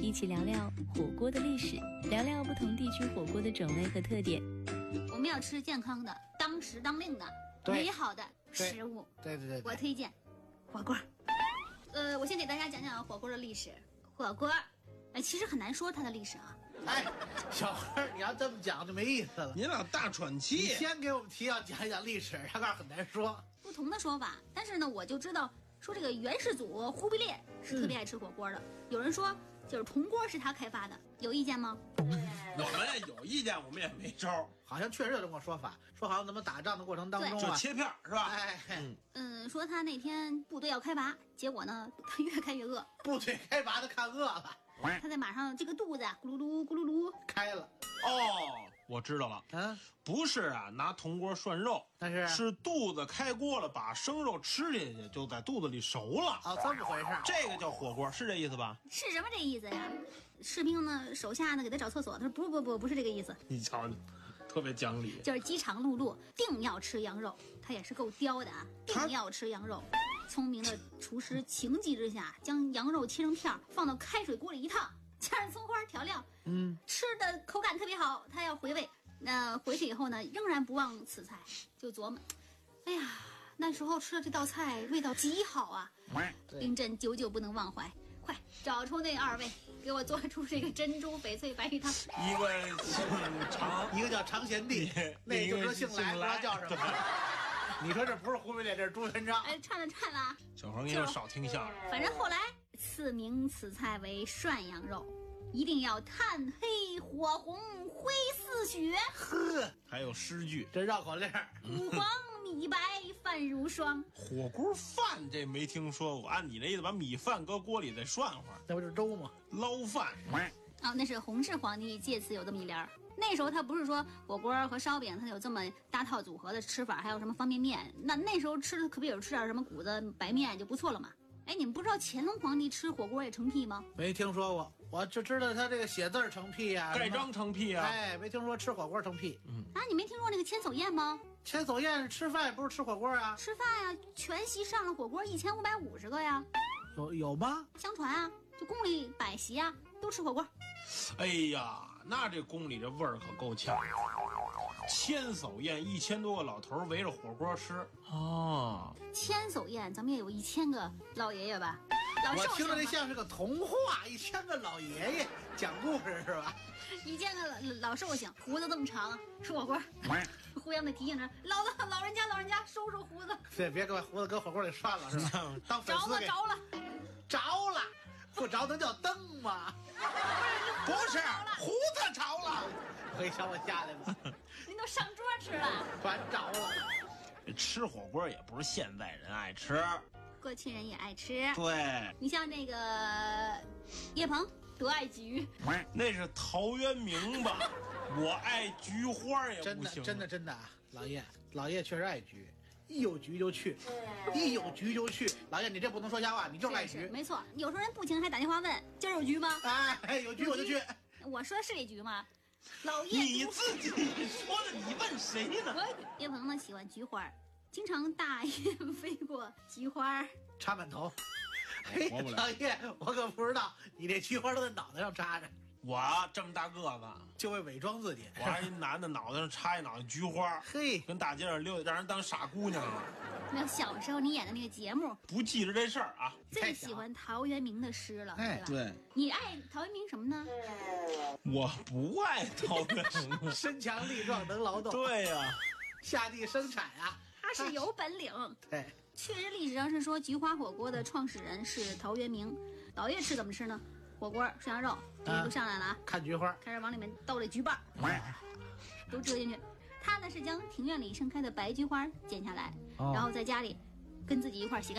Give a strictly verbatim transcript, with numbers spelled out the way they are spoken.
一起聊聊火锅的历史，聊聊不同地区火锅的种类和特点。 我们要吃健康的、当时当令的、美好的食物。 对对 对, 对， 我推荐火锅。呃，我先给大家讲讲火锅的历史。火锅，哎，其实很难说它的历史啊。 哎，小何，你要这么讲就没意思了。 你俩大喘气。 你先给我们提要讲一讲历史，他告诉很难说。 不同的说法，但是呢，我就知道说这个元世祖忽必烈是特别爱吃火锅的。嗯、有人说就是铜锅是他开发的，有意见吗？ 我们有意见，我们也没招。 好像确实有这么说法，说好像咱们打仗的过程当中、啊、 就切片是吧？ 哎， 嗯嗯，说他那天部队要开拔，结果呢，他越开越饿。 部队开拔的看饿了， 他在马上这个肚子咕噜噜咕噜噜开了。 哦，我知道了，嗯，不是啊，拿铜锅涮肉， 但是是肚子开锅了，把生肉吃进去，就在肚子里熟了。 哦，这么回事， 这个叫火锅，是这意思吧？ 是什么这意思呀？士兵呢，手下呢给他找厕所，他说不不不，不是这个意思。 你瞧，特别讲理， 就是饥肠辘辘，定要吃羊肉，他也是够刁的啊，定要吃羊肉。聪明的厨师情急之下，将羊肉切成片，放到开水锅里一烫。加上葱花调料，嗯，吃的口感特别好。他要回味，那、呃、回去以后呢，仍然不忘此菜，就琢磨，哎呀，那时候吃的这道菜味道极好啊，令朕久久不能忘怀。快找出那二位，给我做出这个珍珠翡翠白玉汤。 一个姓常， 一个叫常贤弟，那就说姓来，不知道叫什么。你说这不是忽必烈，这是朱元璋。 哎，串了串了。 小黄，你就少听相声。 反正后来赐名此菜为涮羊肉，一定要炭黑火红灰似雪。 呵， 还有诗句， 这绕口令。 五黄米白饭如霜。 火锅饭这没听说过，按你这意思，把米饭搁锅里再涮会儿， 那不是粥吗？ 捞饭。 哦，那是弘治皇帝借此有这么一联儿。那时候他不是说火锅和烧饼，他有这么大套组合的吃法，还有什么方便面。那那时候吃的可别有吃点什么谷子白面就不错了嘛。哎，你们不知道乾隆皇帝吃火锅也成癖吗？ 没听说过，我就知道他这个写字成癖呀、啊， 盖章成癖啊。 哎，没听说吃火锅成癖。 嗯啊，你没听说那个千叟宴吗？ 千叟宴吃饭不是吃火锅啊？ 吃饭呀、啊，全席上了火锅一千五百五十个呀。 有有吗？ 相传啊，就宫里百席啊都吃火锅。 哎呀，那这宫里这味儿可够呛。千叟宴一千多个老头围着火锅吃啊！ 千叟宴咱们也有一千个老爷爷吧？老我听着这像是个童话，一千个老爷爷讲故事是吧？ 一千个老老寿星，胡子这么长，吃火锅，互相的提醒着老子老人家老人家收收胡子。 对，别把胡子搁火锅里涮了是吧？当粉丝给着了着了，不着能叫灯吗？ 不是，胡子着了。 可以想我下来吗？ 您都上桌吃了， 全着了。 吃火锅也不是现在人爱吃， 过去人也爱吃。 对， 你像那个叶鹏多爱菊， 那是陶渊明吧？我爱菊花也不行。 真的真的真的啊，老叶老叶确实爱菊。一有局就去，一有局就去。老叶，你这不能说瞎话，你就爱局。 没错，有时候人不行还打电话问今儿有局吗？ 哎，有局我就去。 我说是这局吗？老叶， 你自己说的，你问谁呢？ 叶鹏呢喜欢菊花，经常大雁飞过菊花， 插满头。嘿，老叶，我可不知道你这菊花都在脑袋上插着。 我这么大个子， 就为伪装自己。 我还一男的脑袋上插一脑袋菊花， 嘿， 跟大街上溜，让人当傻姑娘了。 那小时候你演的那个节目， 不记着这事儿啊。 最喜欢陶渊明的诗了， 哎， 对吧？ 对。 你爱陶渊明什么呢？ 我不爱陶渊明， 身强力壮能劳动。 对呀、啊， 下地生产啊， 他是有本领。 对， 确实历史上是说菊花火锅的创始人是陶渊明。老叶吃怎么吃呢？火锅涮羊肉，这些都上来了啊！ 看菊花， 开始往里面倒这菊瓣，都折进去。他呢是将庭院里盛开的白菊花剪下来，哦、然后在家里跟自己一块洗干净。